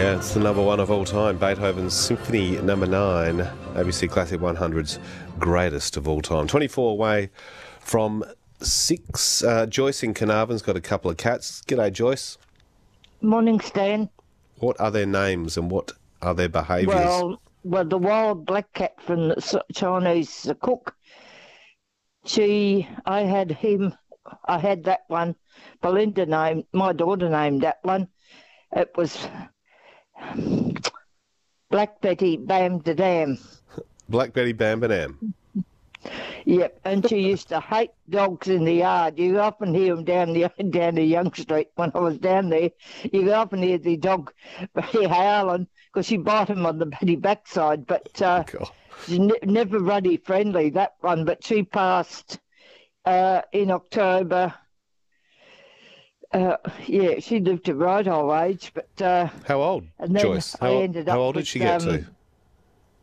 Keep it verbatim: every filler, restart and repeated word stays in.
Yeah, it's the number one of all time, Beethoven's Symphony Number Nine, A B C Classic one hundred's greatest of all time. twenty-four away from six. Uh, Joyce in Carnarvon's got a couple of cats. G'day, Joyce. Morning, Stan. What are their names and what are their behaviours? Well, well, the wild black cat from the S- Chinese cook. She, I had him. I had that one. Belinda named my daughter named that one. It was Black Betty Bam da Dam. Black Betty Bam ba Dam. Yep, and she used to hate dogs in the yard. You often hear them down the down the Young Street when I was down there. You often hear the dog howling because she bite him on the bloody backside. But uh, God. she's ne- never ruddy friendly, that one. But she passed uh, in October. Uh, yeah, she lived to right old age, but uh, How old, and then Joyce? I How, ended how up old did with, she get um, to?